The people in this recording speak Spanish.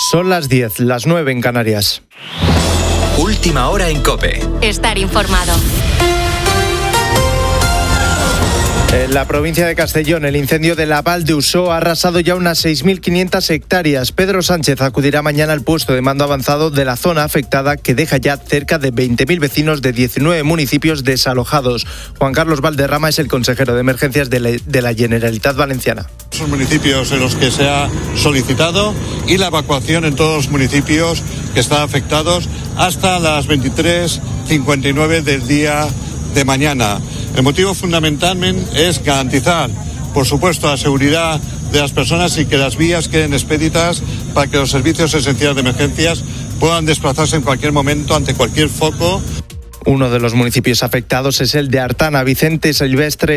Son las 10, las 9 en Canarias. Última hora en COPE. Estar informado. En la provincia de Castellón, el incendio de la Val de Usó ha arrasado ya unas 6.500 hectáreas. Pedro Sánchez acudirá mañana al puesto de mando avanzado de la zona afectada, que deja ya cerca de 20.000 vecinos de 19 municipios desalojados. Juan Carlos Valderrama es el consejero de emergencias de la Generalitat Valenciana. Son municipios en los que se ha solicitado y la evacuación en todos los municipios que están afectados hasta las 23:59 del día de mañana. El motivo fundamentalmente es garantizar, por supuesto, la seguridad de las personas y que las vías queden expeditas para que los servicios esenciales de emergencias puedan desplazarse en cualquier momento ante cualquier foco. Uno de los municipios afectados es el de Artana. Vicente Silvestre